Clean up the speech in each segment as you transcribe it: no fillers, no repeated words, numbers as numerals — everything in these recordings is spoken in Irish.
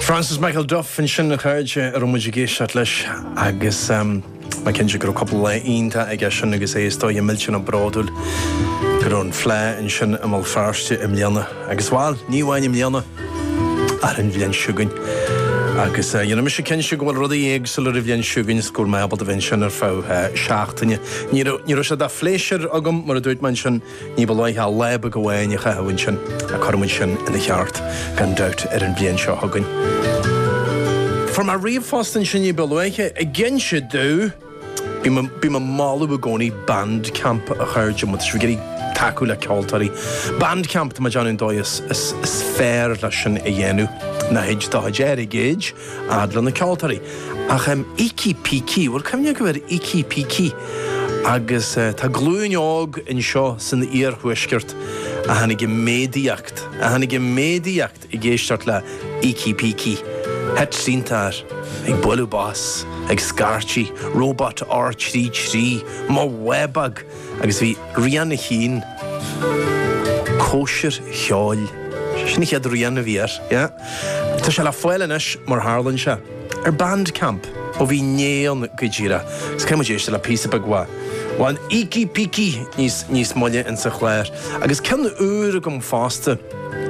Francis Michael Duff in sin na chairde ar muidir géisiart leis agus ma cinnte gur couple le ionta ag sin agus é stoi miltin a bradúil gur an flé in sin amal farste im lianna agus bháil níhhain im lianna ar an bhlian siúgain agus dhéana mis sé cin se gohfuil rud éagsúil a bhlian siúgain scúr me abal a bhain sin ar fá seachtaine. Ní se dá fléisir agam mar a dúirt man sin ní bhfuil ha leba go bhhain a chahain sin a chumin sin ina cheart gan dát ar an bblion seo thugain. For my riomhfostan sin ní beluaiche a gin se dú bí ma mála a gcónaí bandcamp a chuirde mu srigéirí taú le ceoltarí. Bandcamp tá John Dóis is fér lei sin a dhéanú na héid dá déir géid adlan na ceoltarí. Ach iki-piki, bhfuil cemne go bhfuir iki-piki agus tá glúineág in seo san íorhuiscirt a hanig médiacht i géisteart le iki-piki. Het síntar ag bolú bás, ag scartí, robot R33, má webag, agus bhí rianna hín, cóisir cheáil. Sinnig ad rianna bhíar, ja? Tá se le foilenis mar Harlan se, ar bandcamp, ó bhí néan go ddíra. Gus céim éiste le písa bagua. Bhain iki-piki níos moile in sa chléir. Agus cen úr gom fásta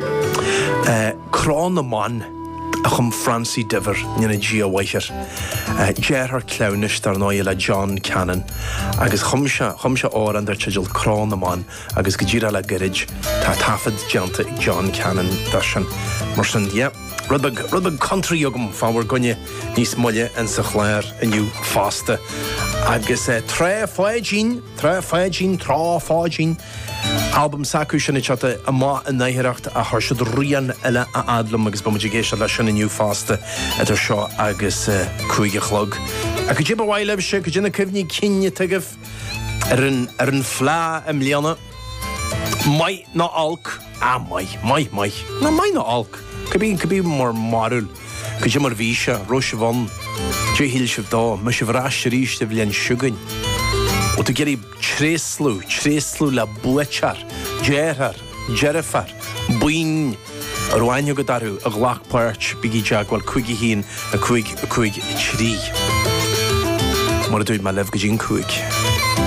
crán na man, a chum Francie Diver nina Gia Weicher. Gerhard Clownish dar náile le John Cannon. Agus chumse áran dar tsigil crán amán agus go ddíra le girid tá tafad deanta ag John Cannon dar sin. Mar sin, rudbag country agam fáhar gunne níos moile in sa chléir iniu fásta. Agus trá fáidín album sacú sinna teata a má a naithreacht a thuirsead rian eile a adlam agus ba muidir géisiart lei sin iniu fásta idir seo agus cúige chlog. A go dtí bhhaile leh se go dtí na cimhní cinne tuigeh ar an flá im lianna. Mai na alc. Mai. Na mai na alc. Cabí mar marúil. Go dtí mar bhíse, Roise bhan, dtí híl sibh dá, me se bhrás ríiste bhlian siúgain. O tu geri tréslú le buechar, Jerifar, buin, roainne go darú a ghlachpáirt bigí jaagwal cuigi hín a cuig trí. Mar a dúid me lef go dín cuig.